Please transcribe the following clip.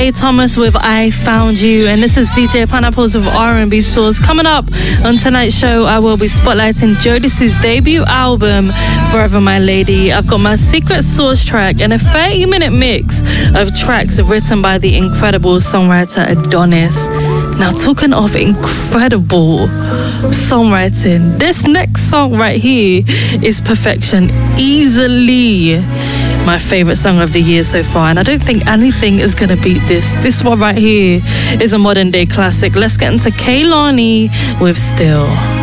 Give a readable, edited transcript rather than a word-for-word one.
Jay Thomas with I Found You, and this is DJ Pineapples with R&B Sauce. Coming up on tonight's show, I will be spotlighting Jodeci's debut album, Forever My Lady. I've got my secret sauce track and a 30-minute mix of tracks written by the incredible songwriter Adonis. Now, talking of incredible songwriting, this next song right here is perfection. Easily my favorite song of the year so far, and I don't think anything is gonna beat this. This one right here is a modern day classic. Let's get into Kehlani with Still.